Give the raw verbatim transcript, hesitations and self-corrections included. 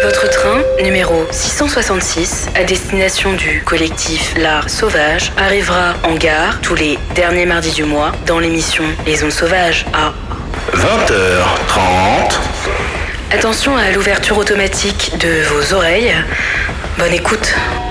Votre train, numéro six cent soixante-six, à destination du collectif L'Art Sauvage, arrivera en gare tous les derniers mardis du mois dans l'émission Les Ondes Sauvages à vingt heures trente. Attention à l'ouverture automatique de vos oreilles. Bonne écoute.